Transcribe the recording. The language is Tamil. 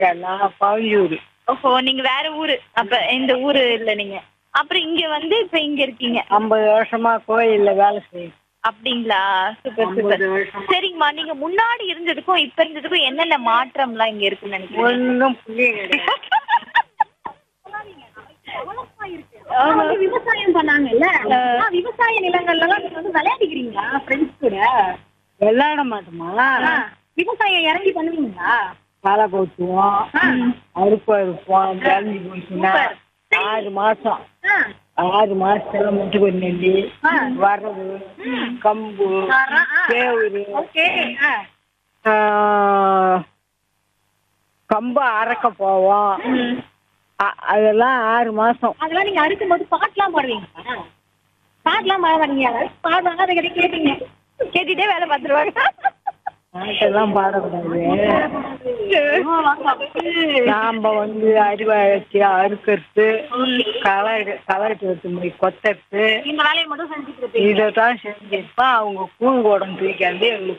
நான் பாவியூர். ஓஹோ! நீங்க வேற ஊரு. அப்ப இந்த ஊரு இல்ல நீங்க. அப்புறம் இங்க வந்து இப்ப இங்க இருக்கீங்க. 50 வருஷமா கோயில்ல வேலை செய்யும். அப்படிங்களா? Super 50 super. வருஷமா. சரிங்கம்மா, நீங்க முன்னாடி இருந்ததுக்கும் இப்ப இருந்ததுக்கும் என்னென்ன மாற்றம்லாம் இங்க இருக்குன்னு நினைக்கிறீங்க? ஒன்றும் புரிய கிடையாது. விவசாயம் பண்ணாங்கல்ல, விவசாய நிலங்கள்ல எல்லாம் நீங்க வந்து விளையாடிக்கிறீங்களா ஃப்ரெண்ட்ஸ் கூட? விளையாட மாட்டோமா? விவசாயம் இறங்கி பண்ணுவீங்களா? களை கொத்துவோம், அறுப்பு அறுப்போம். விளைஞ்சி போச்சுன்னா 6 மாசம். 6 மாசத்துல முட்டுக்கு நெல்லி, வரகு, கம்பு, கேவுரு, ஓகே. கம்பு அரைக்க போவோம். அதெல்லாம் 6 மாசம். அதெல்லாம் நீங்க அறுக்கும் போது பாட்டுலாம் பாடுவீங்களா? பாட்டுலாம் பாட மாட்டீங்க. யாராவது பாடுவாங்க, அதை கிட்ட கேட்பீங்க. கேட்டுட்டே வேலை பார்த்துருவாங்க. பாட்டெல்லாம் பாடக்கூடாது. நாம வந்து அரிவா வச்சு அறுக்கிறது, களை எடுத்து போய் கொத்தறது, இந்த வேலையை மட்டும் செஞ்சுட்டு இருப்பீங்க. இதைத்தான் செஞ்சிருப்பா. அவங்க கூழ் குடம் தூக்காந்து எங்களுக்கு